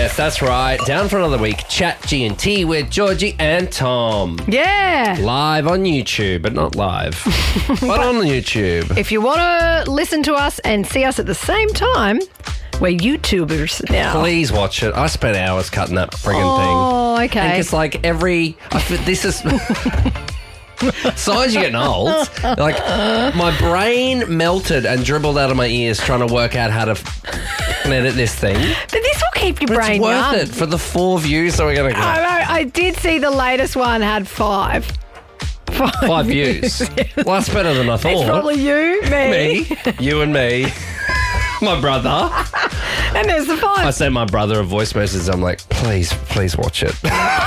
Yes, that's right. Down for another week. Chat G&T with Georgie and Tom. Yeah. Live on YouTube, but not live. But on YouTube. If you want to listen to us and see us at the same time, we're YouTubers now. Please watch it. I spent hours cutting that friggin' thing. Oh, I okay. think it's like this is... So as you're getting old, like my brain melted and dribbled out of my ears trying to work out how to edit this thing. But this will keep your But brain it's worth young. it for the 4 views that we're going to get. I did see the latest one had 5. 5 views. Well, that's better than I thought. It's probably you, Me, you and me, my brother. and there's the I 5. sent my brother a voice message. I'm like, please watch it.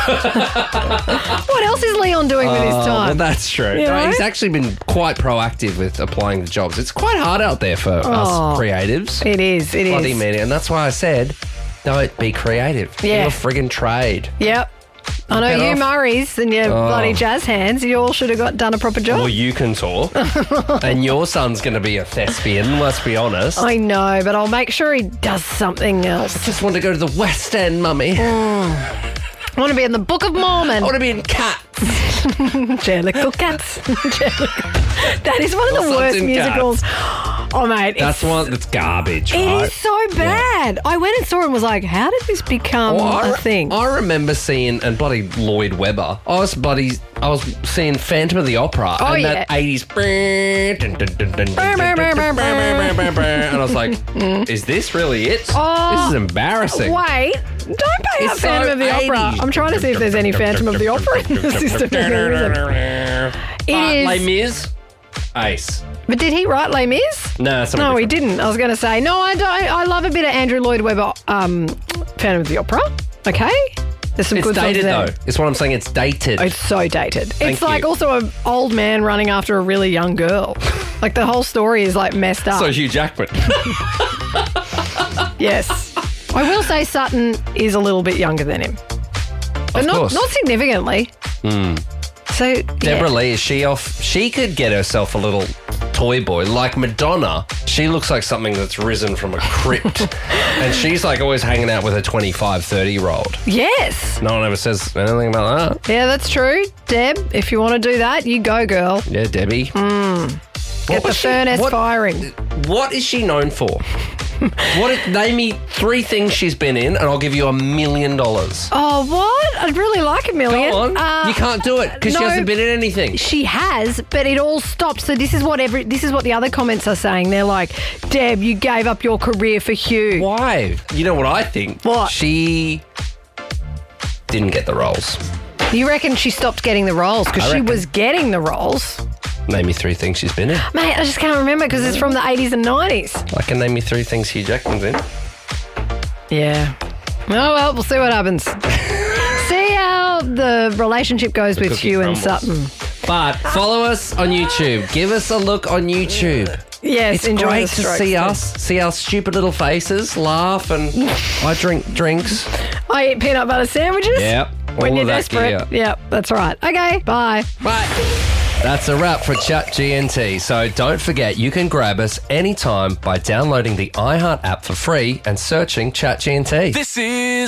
What else is Leon doing with his Well, time? that's true. You know? He's actually been quite proactive with applying the jobs. It's quite hard out there for us creatives. It is. Bloody media. And that's why I said, don't be creative. Yeah. You're a friggin' trade. Yep. I know Get you off. Murrays and your bloody jazz hands, you all should have done a proper job. Well, you can talk. And your son's going to be a thespian, let's be honest. I know, but I'll make sure he does something else. just want to go to the West End, mummy. I want to be in the Book of Mormon. I want to be in Cats. Jellicle Cats. That is one of the Or worst something musicals. Oh, mate. That's one that's garbage, It right? is so bad. I went and saw it and was like, how did this become a thing? I remember seeing, and bloody Lloyd Webber, I was seeing Phantom of the Opera. Oh, and yeah. that 80s. And I was like, is this really it? This is embarrassing. Wait, don't pay up It's Phantom so of the Opera. 80s. I'm trying to see if there's any Phantom of the Opera in the system. It is. Les Mis, ace. But did he write Les Mis? No, No, he didn't. I was going to say, no, I don't. I love a bit of Andrew Lloyd Webber, Phantom of the Opera. Okay? There's some It's good songs dated, there. though. It's what I'm saying. It's dated. It's so dated. Thank It's like you. also an old man running after a really young girl. Like the whole story is like messed up. So Hugh Jackman. Yes. I will say Sutton is a little bit younger than him. But not course. significantly. So, Deborah Lee, is she off? She could get herself a little toy boy. Like Madonna, she looks like something that's risen from a crypt. And she's like always hanging out with a 25, 30-year-old. Yes. No one ever says anything about that. Yeah, that's true. Deb, if you want to do that, you go, girl. Yeah, Debbie. Get the furnace firing. What is she known for? Name me 3 things she's been in, and I'll give you $1 million. Oh, what? I'd really like $1 million. Go on. You can't do it because she no. hasn't been in anything. She has, but it all stopped. So this is what the other comments are saying. They're like, Deb, you gave up your career for Hugh. Why? You know what I think? What? She didn't get the roles. You reckon she stopped getting the roles because I she reckon. was getting the roles? Name me 3 things she's been in. Mate, I just can't remember because it's from the 80s and 90s. I can name you 3 things Hugh Jackman's in. Yeah. Oh, well, we'll see what happens. See how the relationship goes with cookie Hugh and crumbles. Sutton. But follow us on YouTube. Give us a look on YouTube. Yes, It's enjoy great the to strokes see too. us, see our stupid little faces, laugh, and I drink drinks. I eat peanut butter sandwiches. Yep. When all you're of that desperate. gear. Yep, that's right. Okay, bye. Bye. That's a wrap for Chat GNT. So don't forget, you can grab us anytime by downloading the iHeart app for free and searching Chat GNT. This is